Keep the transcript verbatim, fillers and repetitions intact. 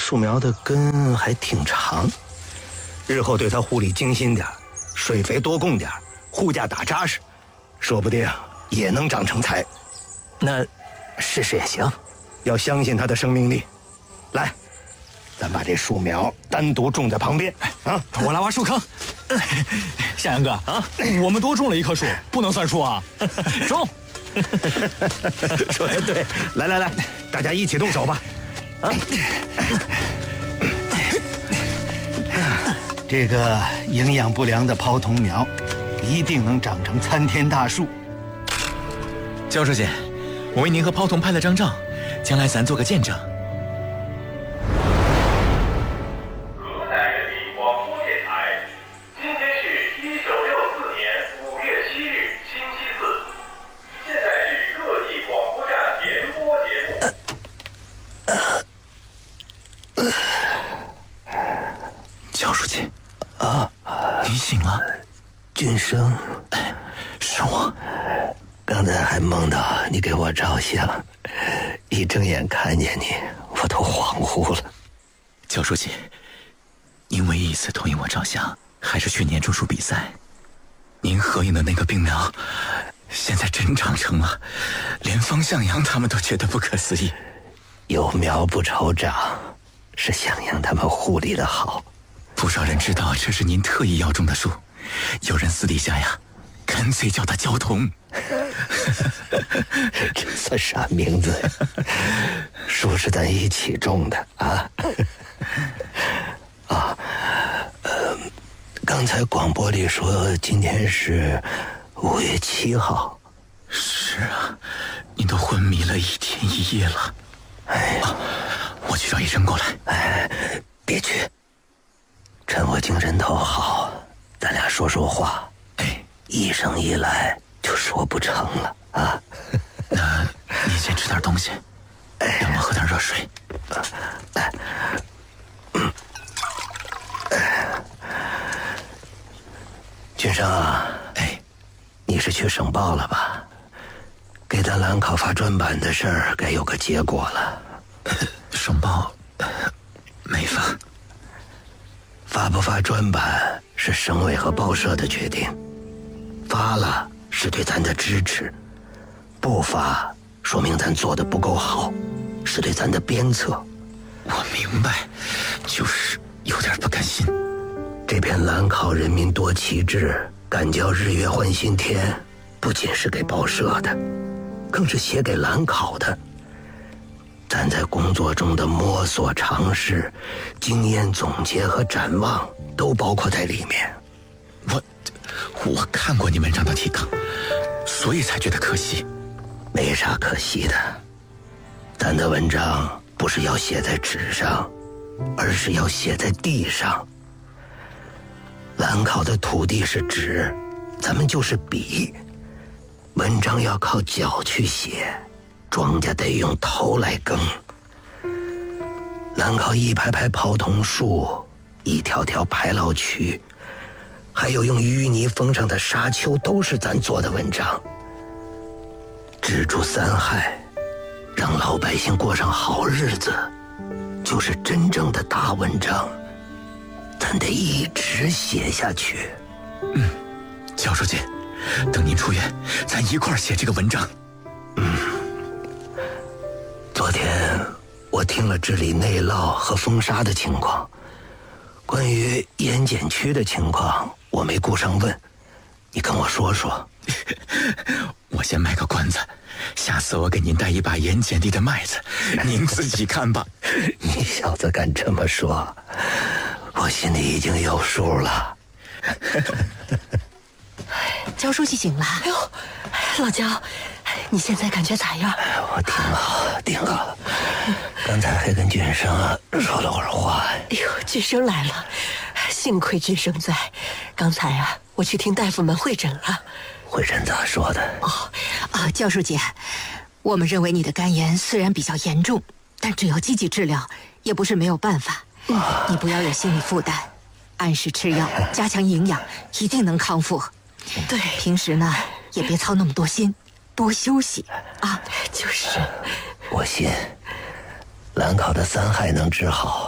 树苗的根还挺长，日后对它护理精心点，水肥多供点，护架打扎实，说不定也能长成材。 那试试也行， 要相信它的生命力。来，咱把这树苗单独种在旁边啊！ 我来挖树坑。向阳哥啊，我们多种了一棵树，不能算数啊！种。 说得对，来来来，大家一起动手吧！啊，这个营养不良的泡桐苗，一定能长成参天大树。 教授姐，我为您和泡桐拍了张照，将来咱做个见证。 河南人民广播电台，今天是一九六四年五月七日，星期四。现在是各地广播站联播节目。 教书记，啊，你醒了？ 俊生， 是我。 刚才还梦到你给我照相，一睁眼看见你，我都恍惚了。 教书记，您唯一一次同意我照相，还是去年种树比赛。您合影的那个病苗，现在真长成了，连方向阳他们都觉得不可思议。 有苗不愁长，是向阳他们护理的好。 不少人知道这是您特意要种的树，有人私底下呀，干脆叫它焦桐。 这算啥名字呀？树是咱一起种的啊！啊，呃，刚才广播里说今天是五月七号。 是啊，您都昏迷了一天一夜了。哎，啊，我去找医生过来。 哎，别去，趁我精神头好，咱俩说说话。 哎， 医生一来就说不成了啊。 那你先吃点东西，让我喝点热水。 哎，嗯，君生啊， 哎， 你是去省报了吧？给咱兰考发专版的事儿该有个结果了。 省报没发， 发不发专版是省委和报社的决定，发了是对咱的支持，不发说明咱做的不够好，是对咱的鞭策。 我明白，就是有点不甘心。 这篇兰考人民多旗帜，敢叫日月换新天，不仅是给报社的，更是写给兰考的。咱在工作中的摸索尝试、经验总结和展望都包括在里面。 我我看过你文章的提纲，所以才觉得可惜。 没啥可惜的，咱的文章不是要写在纸上，而是要写在地上。兰考的土地是纸，咱们就是笔。文章要靠脚去写，庄稼得用头来耕。兰考一排排泡桐树，一条条排涝渠，还有用淤泥封上的沙丘，都是咱做的文章。止住三害，让老百姓过上好日子，就是真正的大文章。咱得一直写下去。 嗯，教书记，等您出院，咱一块儿写这个文章。 嗯，昨天我听了治理内涝和风沙的情况，关于盐碱区的情况我没顾上问，你跟我说说。 我先卖个关子，下次我给您带一把盐碱地的麦子，您自己看吧。 你小子敢这么说，我心里已经有数了。 焦书记醒了。哎呦，老焦，你现在感觉咋样？ 我挺好，挺好。刚才还跟俊生说了会儿话。 哎呦，俊生来了，幸亏俊生在。刚才啊，我去听大夫们会诊了。 会诊咋说的？ 哦，啊，教授姐，我们认为你的肝炎虽然比较严重，但只要积极治疗，也不是没有办法。嗯，你不要有心理负担，按时吃药，加强营养，一定能康复。对，平时呢也别操那么多心，多休息啊。就是， 我信兰考的三害能治好，